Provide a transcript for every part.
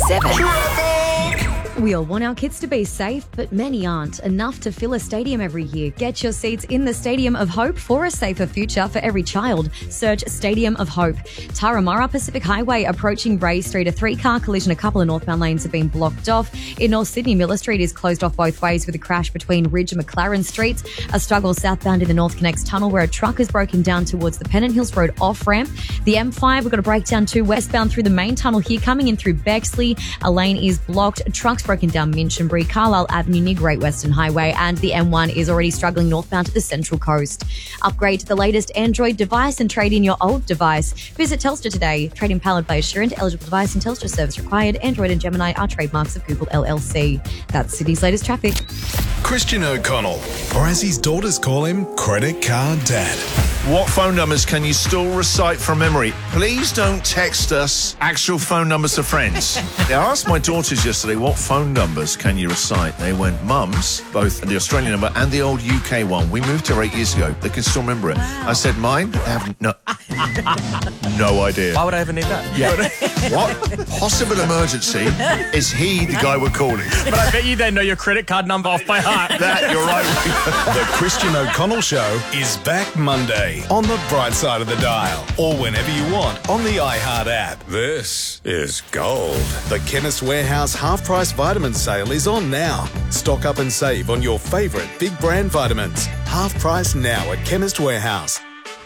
7. We all want our kids to be safe, but many aren't. Enough to fill a stadium every year. Get your seats in the Stadium of Hope for a safer future for every child. Search Stadium of Hope. Tarramurra Pacific Highway approaching Bray Street. A 3-car collision. A couple of northbound lanes have been blocked off. In North Sydney, Miller Street is closed off both ways with a crash between Ridge and McLaren Streets. A struggle southbound in the North Connects Tunnel where a truck is broken down towards the Pennant Hills Road off-ramp. The M5, we've got a breakdown too westbound through the main tunnel here coming in through Bexley. A lane is blocked. A truck's broken down Minchinbury, Carlisle Avenue near Great Western Highway, and the M1 is already struggling northbound to the Central Coast. Upgrade to the latest Android device and trade in your old device. Visit Telstra today. Trade in powered by Assurant. Eligible device and Telstra service required. Android and Gemini are trademarks of Google LLC. That's Sydney's latest traffic. Christian O'Connell, or as his daughters call him, Credit Card Dad. What phone numbers can you still recite from memory? Please don't text us actual phone numbers to friends. I asked my daughters yesterday, what phone numbers can you recite? They went, Mum's, both the Australian number and the old UK one. We moved here 8 years ago. They can still remember it. Wow. I said, mine? They have no idea. Why would I ever need that? Yeah. What possible emergency is he the guy we're calling? But I bet you they know your credit card number off by heart. That, you're right. The Christian O'Connell Show is back Monday on the bright side of the dial, or whenever you want on the iHeart app. This is gold. The Chemist Warehouse half-price vitamin sale is on now. Stock up and save on your favourite big brand vitamins. Half price now at Chemist Warehouse.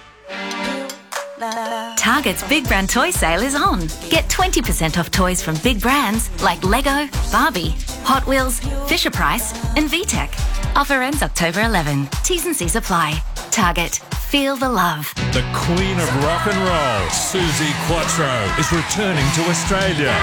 Target's Big Brand Toy Sale is on. Get 20% off toys from big brands like Lego, Barbie, Hot Wheels, Fisher-Price and VTech. Offer ends October 11. T's and C's apply. Target. Feel the love. The Queen of Rock and Roll, Suzi Quatro, is returning to Australia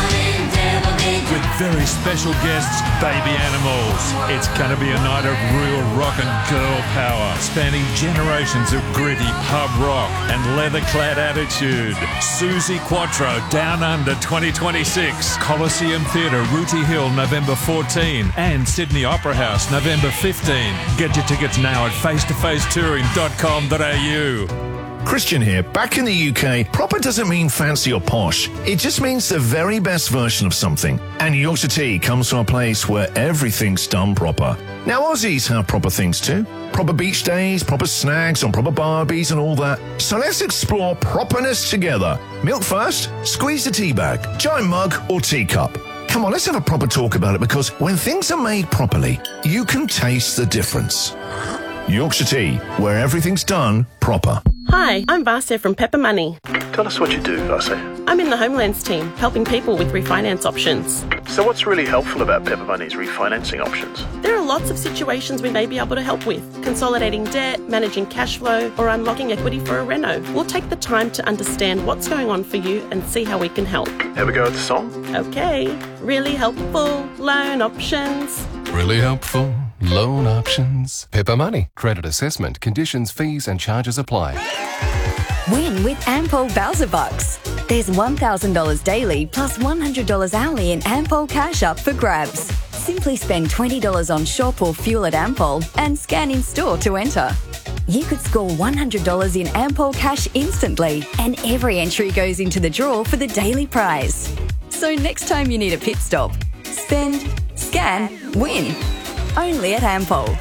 with very special guests, Baby Animals. It's going to be a night of real rock and girl power, spanning generations of gritty pub rock and leather-clad attitude. Suzi Quatro, Down Under 2026, Coliseum Theatre, Rooty Hill, November 14, and Sydney Opera House, November 15. Get your tickets now at face-to-facetouring.com. Christian here. Back in the UK, proper doesn't mean fancy or posh. It just means the very best version of something. And Yorkshire Tea comes from a place where everything's done proper. Now, Aussies have proper things too. Proper beach days, proper snags on proper barbies and all that. So let's explore properness together. Milk first, squeeze the tea bag, giant mug or teacup. Come on, let's have a proper talk about it, because when things are made properly, you can taste the difference. Yorkshire Tea, where everything's done proper. Hi, I'm Vasya from Pepper Money. Tell us what you do, Vasya. I'm in the Homelands team, helping people with refinance options. So what's really helpful about Pepper Money's refinancing options? There are lots of situations we may be able to help with. Consolidating debt, managing cash flow, or unlocking equity for a reno. We'll take the time to understand what's going on for you and see how we can help. Have a go at the song? Okay. Really helpful loan options. Really helpful loan options. Pepper Money. Credit assessment. Conditions, fees and charges apply. Win with Ampol Bowser Bucks. There's $1,000 daily plus $100 hourly in Ampol Cash up for grabs. Simply spend $20 on shop or fuel at Ampol and scan in store to enter. You could score $100 in Ampol Cash instantly, and every entry goes into the draw for the daily prize. So next time you need a pit stop, spend, scan, win. Only at Ampol.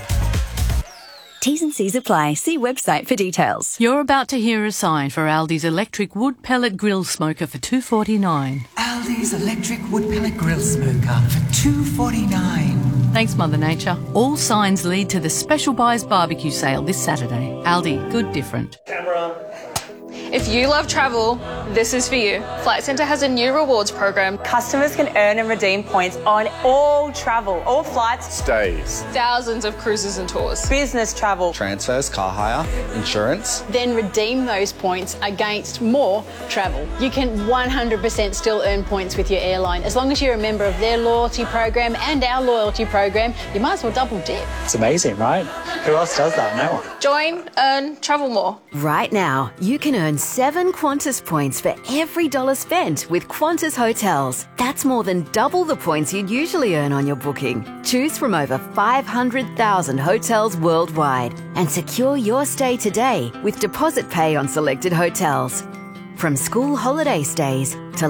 T's and C's apply. See website for details. You're about to hear a sign for Aldi's electric wood pellet grill smoker for $2.49. Aldi's electric wood pellet grill smoker for $2.49. Thanks, Mother Nature. All signs lead to the Special Buys barbecue sale this Saturday. Aldi, good different. Camera. If you love travel, this is for you. Flight Centre has a new rewards program. Customers can earn and redeem points on all travel, all flights, stays, thousands of cruises and tours, business travel, transfers, car hire, insurance. Then redeem those points against more travel. You can 100% still earn points with your airline. As long as you're a member of their loyalty program and our loyalty program, you might as well double dip. It's amazing, right? Who else does that? No one. Join, earn, travel more. Right now, you can earn 7 Qantas points for every $1 spent with Qantas Hotels. That's more than double the points you'd usually earn on your booking. Choose from over 500,000 hotels worldwide and secure your stay today with deposit pay on selected hotels. From school holiday stays to